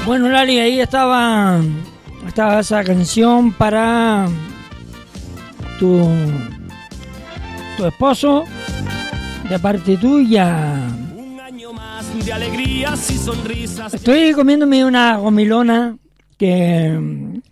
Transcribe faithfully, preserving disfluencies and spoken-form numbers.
Bueno, Lali, ahí estaba, estaba esa canción para tu, tu esposo, de parte tuya. Un año más de alegrías y sonrisas. Estoy comiéndome una gomilona que,